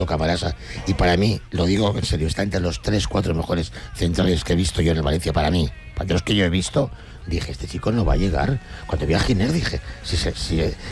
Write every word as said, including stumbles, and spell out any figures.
Camarasa, y para mí, lo digo en serio, está entre los tres, cuatro mejores centrales que he visto yo en el Valencia, para mí, para los que yo he visto, dije, este chico no va a llegar. Cuando vi a Giner dije, si, si,